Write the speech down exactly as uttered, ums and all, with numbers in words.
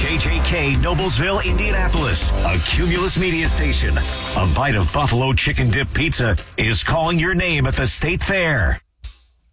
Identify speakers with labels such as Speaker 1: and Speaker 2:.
Speaker 1: K J K, Noblesville, Indianapolis, a Cumulus media station. A bite of buffalo chicken dip pizza is calling your name at the State Fair.